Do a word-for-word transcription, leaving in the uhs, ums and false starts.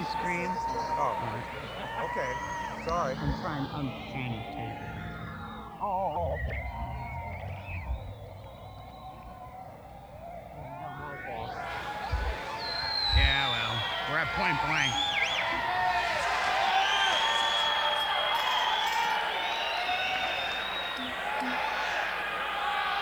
scream. Oh, okay. Sorry. I'm trying. I'm trying to tape it. Oh. Yeah, well, we're at point blank.